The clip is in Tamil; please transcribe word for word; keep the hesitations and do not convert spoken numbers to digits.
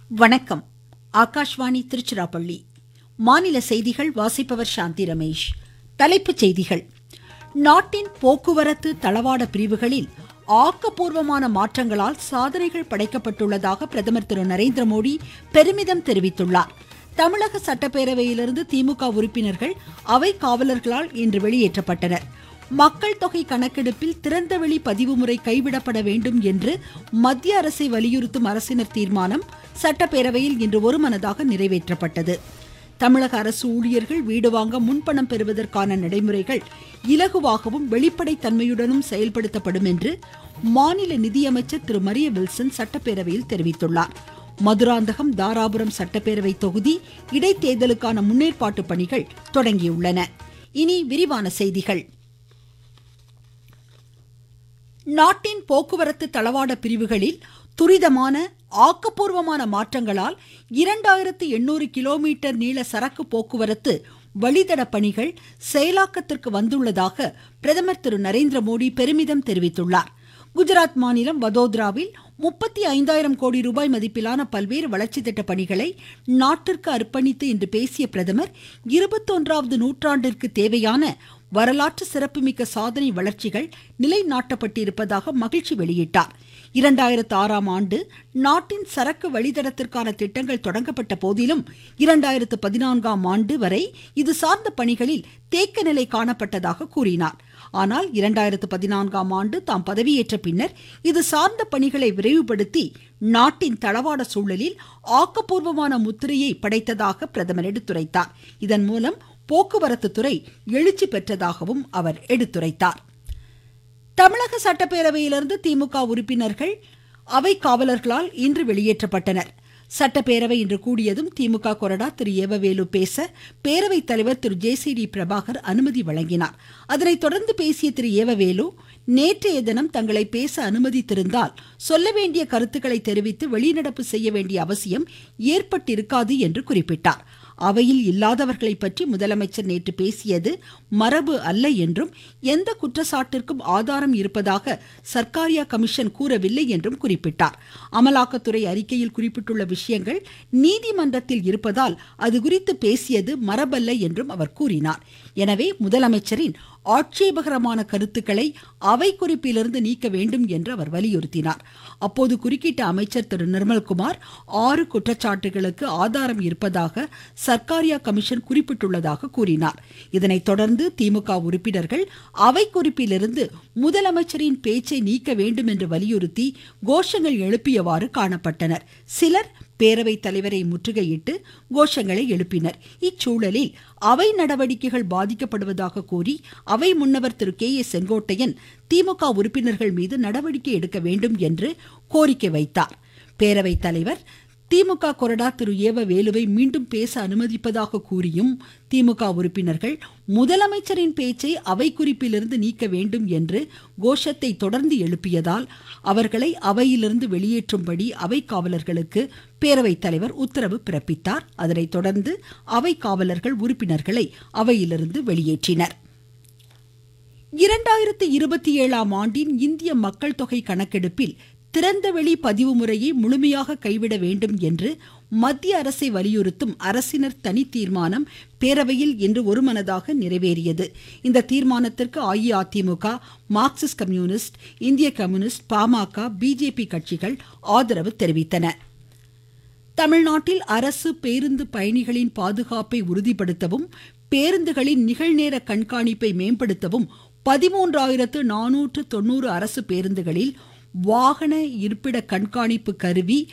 வணக்கம். ஆகாஷ்வாணி திருச்சிராப்பள்ளி. மாநில செய்திகள் வாசிப்பவர் சாந்தி ரமேஷ். தலைப்புச் செய்திகள். நாட்டின் போக்குவரத்து தளவாட பிரிவுகளில் ஆக்கப்பூர்வமான மாற்றங்களால் சாதனைகள் படைக்கப்பட்டுள்ளதாக பிரதமர் திரு நரேந்திர மோடி பெருமிதம் தெரிவித்துள்ளார். தமிழக சட்டப்பேரவையிலிருந்து திமுக உறுப்பினர்கள் அவை காவலர்களால் இன்று வெளியேற்றப்பட்டனர். மக்கள் தொகை கணக்கெடுப்பில் திறந்தவெளி பதிவு முறை கைவிடப்பட வேண்டும் என்று மத்திய அரசை வலியுறுத்தும் அரசினர் தீர்மானம் சட்டப்பேரவையில் இன்று ஒருமனதாக நிறைவேற்றப்பட்டது. தமிழக அரசு ஊழியர்கள் வீடு வாங்க முன்பணம் பெறுவதற்கான நடைமுறைகள் இலகுவாகவும் வெளிப்படைத்தன்மையுடனும் செயல்படுத்தப்படும் என்று மாநில நிதியமைச்சர் திரு மரிய வில்சன் சட்டப்பேரவையில் தெரிவித்துள்ளார். மதுராந்தகம் தாராபுரம் சட்டப்பேரவை தொகுதி இடைத்தேர்தலுக்கான முன்னேற்பாட்டு பணிகள் தொடங்கியுள்ளன. இனி விரிவான செய்திகள். நாட்டின் போக்குவரத்து தளவாட பிரிவுகளில் துரிதமான ஆக்கப்பூர்வமான மாற்றங்களால் இரண்டாயிரத்து எண்ணூறு கிலோமீட்டர் நீள சரக்கு போக்குவரத்து வழித்தட பணிகள் செயலாக்கத்திற்கு வந்துள்ளதாக பிரதமர் திரு நரேந்திர மோடி பெருமிதம் தெரிவித்துள்ளார். குஜராத் மாநிலம் வதோதராவில் முப்பத்தி ஐந்தாயிரம் கோடி ரூபாய் மதிப்பிலான பல்வேறு வளர்ச்சி திட்ட பணிகளை நாட்டிற்கு அர்ப்பணித்து இன்று பேசிய பிரதமர் இருபத்தொன்றாவது நூற்றாண்டிற்கு தேவையான வரலாற்று சிறப்புமிக்க சாதனை வளர்ச்சிகள் நிலைநாட்டப்பட்டிருப்பதாக மகிழ்ச்சி வெளியிட்டார். இரண்டாயிரத்து ஆறாம் ஆண்டு நாட்டின் சரக்கு வழித்தடத்திற்கான திட்டங்கள் தொடங்கப்பட்ட போதிலும் இரண்டாயிரத்து பதினான்காம் ஆண்டு வரை இது சார்ந்த பணிகளில் தேக்க நிலை காணப்பட்டதாக கூறினார். ஆனால் இரண்டாயிரத்து பதினான்காம் ஆண்டு தாம் பதவியேற்ற பின்னர் இது சார்ந்த பணிகளை விரைவுபடுத்தி நாட்டின் தளவாட சூழலில் ஆக்கப்பூர்வமான முத்திரையை படைத்ததாக பிரதமர் எடுத்துரைத்தார். இதன் மூலம் போக்குவரத்து துறை எழுச்சி பெற்றதாகவும் அவர் எடுத்துரைத்தார். தமிழக சட்டப்பேரவையிலிருந்து திமுக உறுப்பினர்கள் அவை காவலர்களால் இன்று வெளியேற்றப்பட்டனர். சட்டப்பேரவை இன்று கூடியதும் திமுக கொறடா திரு ஏவவேலு பேச பேரவைத் தலைவர் திரு ஜே சி டி பிரபாகர் அனுமதி வழங்கினார். அதனைத் தொடர்ந்து பேசிய திரு ஏவவேலு, நேற்றைய தினம் தங்களை பேச அனுமதித்திருந்தால் சொல்ல வேண்டிய கருத்துக்களை தெரிவித்து வெளிநடப்பு செய்ய வேண்டிய அவசியம் ஏற்பட்டிருக்காது என்று குறிப்பிட்டார். அவையில் இல்லாதவர்களை பற்றி முதலமைச்சர் நேற்று பேசியது மரபு அல்ல என்றும் எந்த குற்றச்சாட்டிற்கும் ஆதாரம் இருப்பதாக சர்க்காரியா கமிஷன் கூறவில்லை என்றும் குறிப்பிட்டார். அமலாக்கத்துறை அறிக்கையில் குறிப்பிட்டுள்ள விஷயங்கள் நீதிமன்றத்தில் இருப்பதால் அது குறித்து பேசியது மரபல்ல என்றும் அவர் கூறினார். எனவே முதலமைச்சரின் ஆட்சேபகரமான கருத்துக்களை அவை குறிப்பிலிருந்து நீக்க வேண்டும் என்று அவர் வலியுறுத்தினார். அப்போது குறுக்கிட்ட அமைச்சர் திரு நிர்மல்குமார் ஆறு குற்றச்சாட்டுகளுக்கு ஆதாரம் இருப்பதாக சர்க்காரியா கமிஷன் குறிப்பிட்டுள்ளதாக கூறினார். இதனைத் தொடர்ந்து திமுக உறுப்பினர்கள் அவை குறிப்பிலிருந்து முதலமைச்சரின் பேச்சை நீக்க வேண்டும் என்று வலியுறுத்தி கோஷங்கள் எழுப்பியவாறு காணப்பட்டனர். சிலர் பேரவைத் தலைவரை முற்றுகையிட்டு கோஷங்களை எழுப்பினர். இச்சூழலில் அவை நடவடிக்கைகள் பாதிக்கப்படுவதாக கூறி அவை முன்னவர் திரு கே ஏ செங்கோட்டையன் திமுக உறுப்பினர்கள் மீது நடவடிக்கை எடுக்க வேண்டும் என்று கோரிக்கை வைத்தார். பேரவைத் தலைவர் திமுக கொறடா திரு ஏவ வேலுவை மீண்டும் பேச அனுமதிப்பதாக கூறியும் திமுக உறுப்பினர்கள் முதலமைச்சரின் பேச்சை அவை குறிப்பிலிருந்து நீக்க வேண்டும் என்று கோஷத்தை தொடர்ந்து எழுப்பியதால் அவர்களை அவையிலிருந்து வெளியேற்றும்படி அவை காவலர்களுக்கு பேரவைத் தலைவர் உத்தரவு பிறப்பித்தார். அதனைத் தொடர்ந்து அவை காவலர்கள் உறுப்பினர்களை அவையிலிருந்து வெளியேற்றினர். இரண்டாயிரத்து இருபத்தி ஏழாம் ஆண்டின் இந்திய மக்கள் தொகை கணக்கெடுப்பில் திறந்தவெளி பதிவு முறையை முழுமையாக கைவிட வேண்டும் என்று மத்திய அரசை வலியுறுத்தும் அரசினர் தனி தீர்மானம் பேரவையில் இன்று ஒருமனதாக நிறைவேறியது. இந்த தீர்மானத்திற்கு அஇஅதிமுக, மார்க்சிஸ்ட் கம்யூனிஸ்ட், இந்திய கம்யூனிஸ்ட், பாமக, பிஜேபி கட்சிகள் ஆதரவு தெரிவித்தன. தமிழ்நாட்டில் அரசு பேருந்து பயணிகளின் பாதுகாப்பை உறுதிப்படுத்தவும் பேருந்துகளின் நிகழ்நேர கண்காணிப்பை மேம்படுத்தவும் பதிமூன்றாயிரத்து நானூற்று தொண்ணூறு அரசு பேருந்துகளில் வாகன இருப்பிட கண்காணிப்பு கருவி